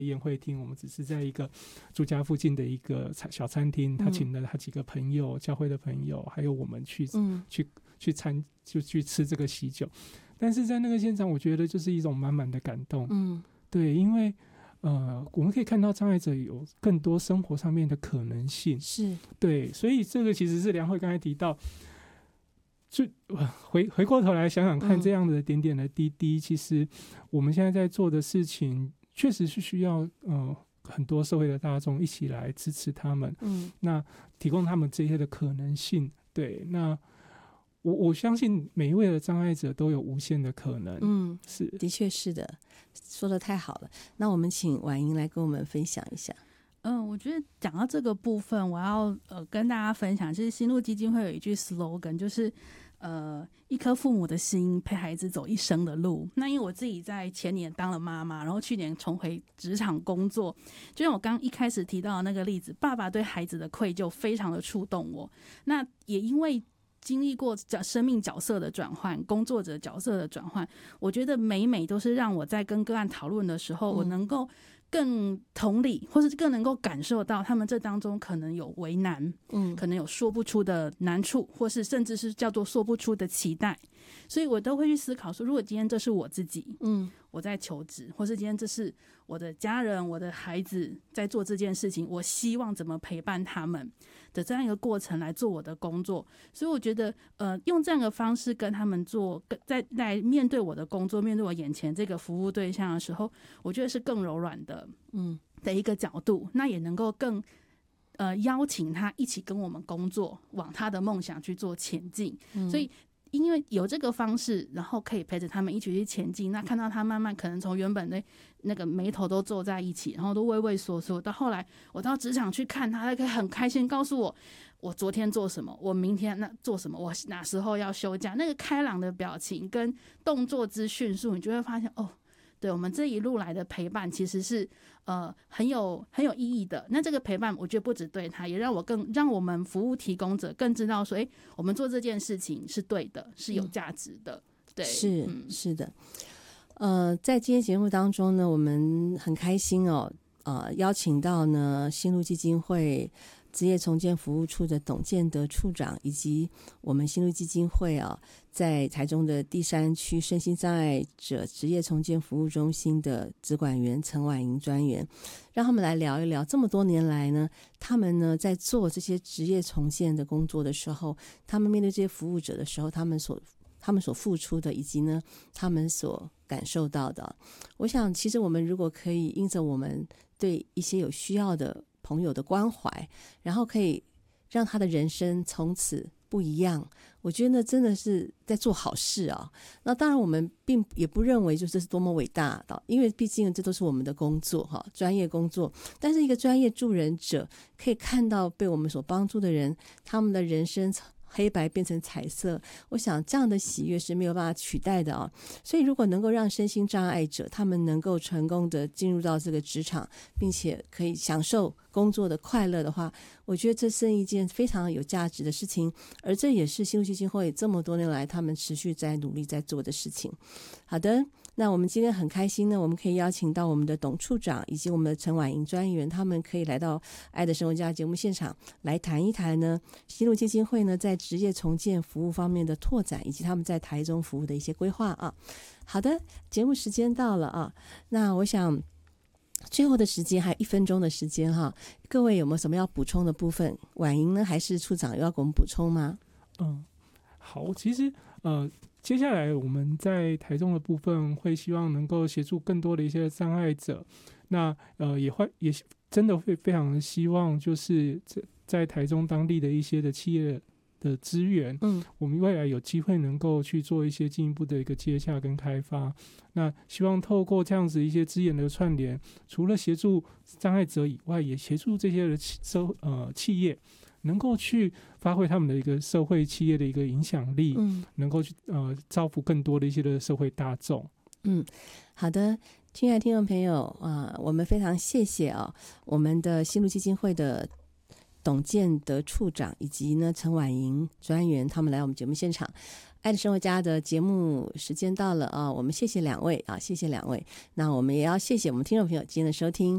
宴会厅，我们只是在一个住家附近的一个小餐厅，他请了他几个朋友，教会的朋友，还有我们去吃这个喜酒。但是在那个现场，我觉得就是一种满满的感动。对，因为我们可以看到障碍者有更多生活上面的可能性。 是， 对，所以这个其实是良慧刚才提到，就回过头来想想看，这样的点点的滴滴，其实我们现在在做的事情，确实是需要很多社会的大众一起来支持他们，那提供他们这些的可能性。对，那我相信每一位的障碍者都有无限的可能。是， 的确是的，说得太好了。那我们请婉莹来跟我们分享一下。 我觉得讲到这个部分，我要跟大家分享，其实新路基金会有一句 slogan， 就是一颗父母的心陪孩子走一生的路。那因为我自己在前年当了妈妈，然后去年重回职场工作，就像我刚一开始提到的那个例子，爸爸对孩子的愧疚非常的触动我。那也因为经历过生命角色的转换，工作者角色的转换，我觉得每都是让我在跟个案讨论的时候，我能够更同理，或是更能够感受到他们这当中可能有为难，可能有说不出的难处，或是甚至是叫做说不出的期待。所以我都会去思考说，如果今天这是我自己，我在求职，或是今天这是我的家人、我的孩子在做这件事情，我希望怎么陪伴他们的这样一个过程来做我的工作。所以我觉得用这样的方式跟他们做，来面对我的工作，面对我眼前这个服务对象的时候，我觉得是更柔软的的一个角度，那也能够更邀请他一起跟我们工作，往他的梦想去做前进。所以因为有这个方式，然后可以陪着他们一起去前进，那看到他慢慢可能从原本的那个眉头都皱在一起，然后都畏畏缩缩，到后来我到职场去看他，他可以很开心告诉我，我昨天做什么，我明天那做什么，我哪时候要休假，那个开朗的表情跟动作之迅速，你就会发现对，我们这一路来的陪伴其实是很有意义的。那这个陪伴我觉得不只对他，也让我们服务提供者更知道说，我们做这件事情是对的，是有价值的。对， 是的。在今天节目当中呢，我们很开心邀请到呢新路基金会职业重建服务处的董建德处长，以及我们新路基金会在台中的第3区身心障碍者职业重建服务中心的职管员陈婉莹专员，让他们来聊一聊这么多年来呢，他们呢在做这些职业重建的工作的时候，他们面对这些服务者的时候，他们所付出的，以及呢他们所感受到的。我想其实我们如果可以因着我们对一些有需要的朋友的关怀，然后可以让他的人生从此不一样，我觉得那真的是在做好事那当然我们也不认为就这是多么伟大的，因为毕竟这都是我们的工作专业工作。但是一个专业助人者可以看到被我们所帮助的人，他们的人生黑白变成彩色，我想这样的喜悦是没有办法取代的所以如果能够让身心障碍者他们能够成功的进入到这个职场，并且可以享受工作的快乐的话，我觉得这是一件非常有价值的事情，而这也是新路基金会这么多年来他们持续在努力在做的事情。好的，那我们今天很开心呢，我们可以邀请到我们的董处长以及我们的陈婉莹专员，他们可以来到爱的生活家节目现场来谈一谈呢新路基金会呢在职业重建服务方面的拓展，以及他们在台中服务的一些规划好的，节目时间到了那我想最后的时间还有1分钟的时间各位有没有什么要补充的部分？婉莹呢还是处长有要给我们补充吗？ 好，其实接下来我们在台中的部分会希望能够协助更多的一些障碍者，那也真的会非常的希望就是在台中当地的一些的企业的资源，我们未来有机会能够去做一些进一步的一个接洽跟开发。那希望透过这样子一些资源的串联，除了协助障碍者以外，也协助这些的企业能够去发挥他们的一个社会企业的一个影响力，能够去造福更多的一些的社会大众。 好的，亲爱的听众朋友我们非常谢谢我们的新路基金会的董建德处长以及呢陈婉莹专员，他们来我们节目现场。爱的生活家的节目时间到了我们谢谢两位谢谢两位。那我们也要谢谢我们听众朋友今天的收听。